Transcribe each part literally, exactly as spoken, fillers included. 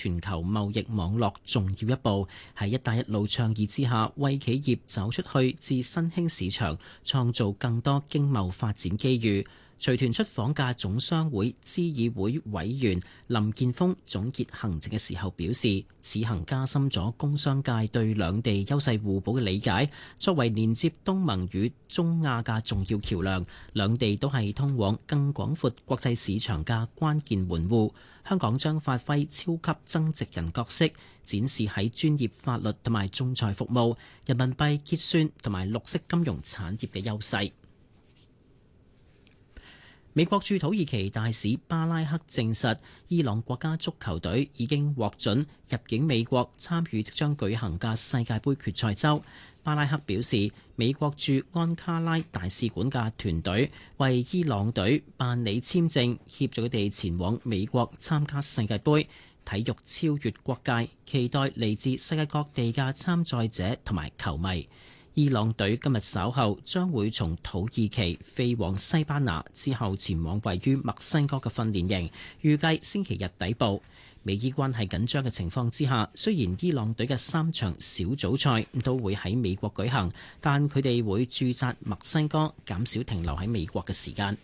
全球貿易網絡重要一步，喺一帶一路倡議之下，為企業走出去至新興市場創造更多經貿發展機遇。隨團出訪嘅總商會資議會委員林健鋒總結行程嘅時候表示，此行加深咗工商界對兩地優勢互補嘅理解，作為連接東盟與中亞嘅重要橋樑，兩地都係通往更廣闊國際市場嘅關鍵門戶。香港將發揮超級增值人角色，展示喺專業法律同埋仲裁服務、人民幣結算同埋綠色金融產業嘅優勢。美國駐土耳其大使巴拉克證實，伊朗國家足球隊已經獲准入境美國參與即將舉行嘅世界盃決賽周。巴拉克表示，美國駐安卡拉大使館嘅團隊為伊朗隊辦理簽證，協助佢哋前往美國參加世界盃。體育超越國界，期待嚟自世界各地嘅參賽者同埋球迷。伊朗隊今日稍後將會從土耳其飛往西班牙，之後前往位於墨西哥嘅訓練營，預計星期日抵埗。美伊關係緊張嘅情況之下，雖然伊朗隊嘅三場小組賽都會喺美國舉行，但佢哋會駐紮墨西哥，減少停留喺美國嘅時間。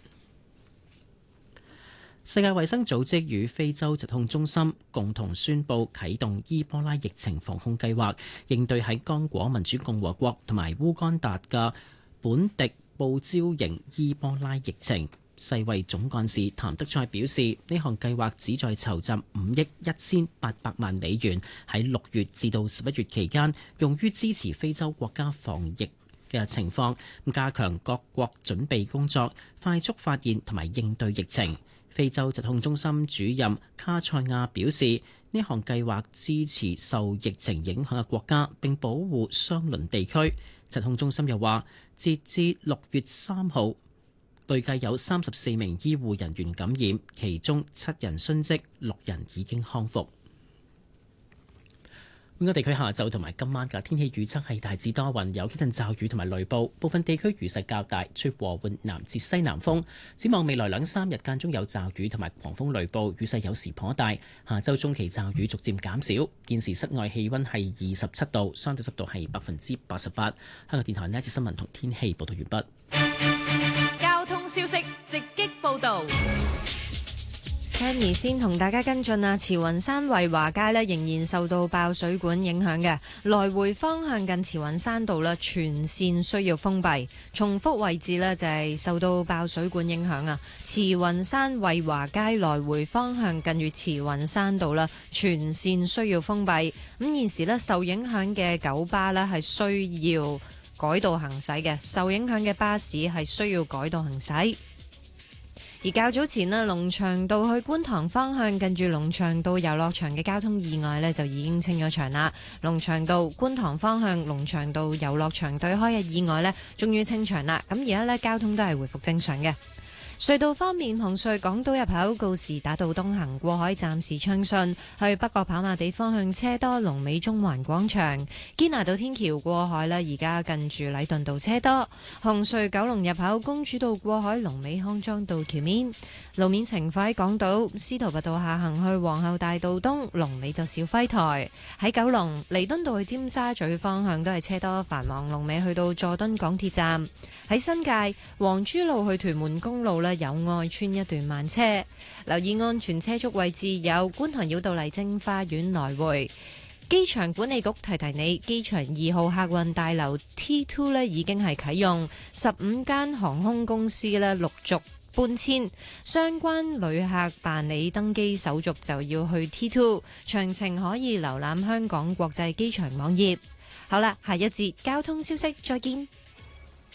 世界衛生組織與非洲疾控中心共同宣布啟動伊波拉疫情防控計劃，應對喺剛果民主共和國同埋烏干達嘅本地報招型伊波拉疫情。世衛總幹事譚德塞表示，呢項計劃旨在籌集五億一千八百萬美元，喺六月至到十一月期間，用於支持非洲國家防疫嘅情況，加強各國準備工作，快速發現同埋應對疫情。非洲疾控中心主任卡塞亞表示，呢項計劃支持受疫情影響嘅國家，並保護相鄰地區。疾控中心又話，截至六月三號，累計有三十四名醫護人員感染，其中七人殉職，六人已經康復。本港地區下晝同埋今晚嘅天氣預測係大致多雲，有幾陣驟雨同埋雷暴，部分地區雨勢較大，吹和緩南至西南風。展望未來兩三日間中有驟雨同埋狂風雷暴，雨勢有時頗大。下週中期驟雨逐漸減少。現時室外氣溫係二十七度，相對濕度係百分之八十八。香港電台呢一節新聞同天氣報道完畢。 交通消息直擊報導。 Sammy 先同大家跟進啊，慈雲山惠華街呢仍然受到爆水管影響嘅，來回方向近慈雲山道啦，全線需要封閉。重複位置呢就係受到爆水管影響啊，慈雲山惠華街來回方向近住慈雲山道啦，全線需要封閉。咁現時呢受影響嘅九巴呢係需要改道行駛嘅，受影響嘅巴士係需要改道行駛。而較早前呢，龍翔道去觀塘方向近住龍翔道遊樂場嘅交通意外呢，就已經清咗場啦。龍翔道觀塘方向龍翔道遊樂場對開嘅意外呢，終於清場啦。咁而家呢，交通都係回復正常嘅。隧道方面，紅隧港島入口告士打道東行過海暫時暢順，去北角跑馬地方向車多，龍尾中環廣場。堅拿道天橋過海呢，而家近住禮頓道車多。紅隧九龍入口公主道過海，龍尾康莊道橋面。路面情況喺港島司徒拔道下行去皇后大道東，龍尾就小輝台。喺九龍彌敦道去尖沙咀方向都係車多繁忙，龍尾去到佐敦港鐵站。喺新界黃珠路去屯門公路呢，友愛村一段慢車，留意安全車速位置有觀塘繞道麗晶花園來回。機場管理局提提你，機場二號客運大樓 T 二 呢已經係啟用，十五間航空公司呢陸續搬遷，相關旅客辦理登機手續就要去 T 二，詳情可以瀏覽香港國際機場網頁。好啦，下一節交通消息再見。